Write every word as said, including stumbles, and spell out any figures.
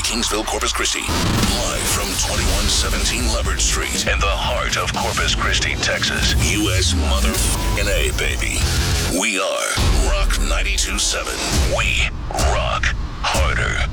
Kingsville, Corpus Christi. Live from twenty-one seventeen Leverage Street in the heart of Corpus Christi, Texas. U S motherfucking A, baby. We are Rock ninety-two point seven. We rock harder.